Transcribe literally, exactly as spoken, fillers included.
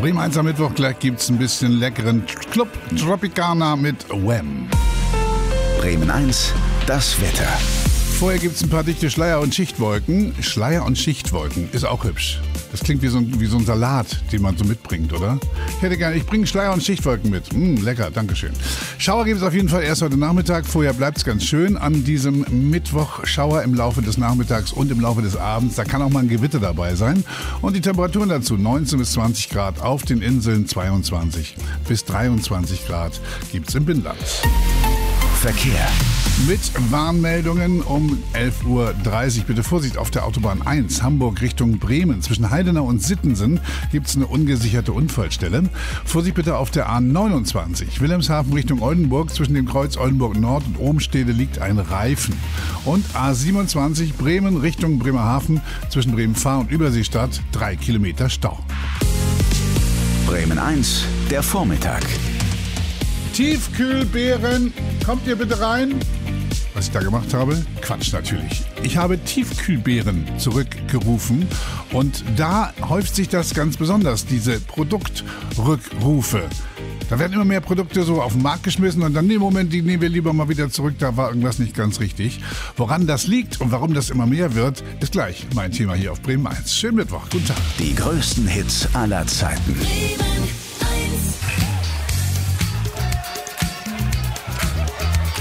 Bremen eins am Mittwoch, gleich gibt's ein bisschen leckeren Club Tropicana mit Wham. Bremen eins, das Wetter. Vorher gibt's ein paar dichte Schleier und Schichtwolken. Schleier und Schichtwolken ist auch hübsch. Das klingt wie so, ein, wie so ein Salat, den man so mitbringt, oder? Ich hätte gerne, ich bringe Schleier und Schichtwolken mit. Mm, lecker, dankeschön. Schauer gibt es auf jeden Fall erst heute Nachmittag. Vorher bleibt es ganz schön an diesem Mittwoch. Schauer im Laufe des Nachmittags und im Laufe des Abends. Da kann auch mal ein Gewitter dabei sein. Und die Temperaturen dazu neunzehn bis zwanzig Grad auf den Inseln, zweiundzwanzig bis dreiundzwanzig Grad gibt es im Binnenland. Verkehr. Mit Warnmeldungen um elf Uhr dreißig. Bitte Vorsicht auf der Autobahn eins, Hamburg Richtung Bremen. Zwischen Heidenau und Sittensen gibt es eine ungesicherte Unfallstelle. Vorsicht bitte auf der A neunundzwanzig, Wilhelmshaven Richtung Oldenburg. Zwischen dem Kreuz Oldenburg Nord und Ohmstede liegt ein Reifen. Und A siebenundzwanzig, Bremen Richtung Bremerhaven. Zwischen Bremen-Fahr und Überseestadt drei Kilometer Stau. Bremen eins, der Vormittag. Tiefkühlbeeren, kommt ihr bitte rein? Was ich da gemacht habe? Quatsch natürlich. Ich habe Tiefkühlbeeren zurückgerufen und da häuft sich das ganz besonders, diese Produktrückrufe. Da werden immer mehr Produkte so auf den Markt geschmissen und dann, nee, Moment, die nehmen wir lieber mal wieder zurück, da war irgendwas nicht ganz richtig. Woran das liegt und warum das immer mehr wird, ist gleich mein Thema hier auf Bremen eins. Schönen Mittwoch, guten Tag. Die größten Hits aller Zeiten. Bremen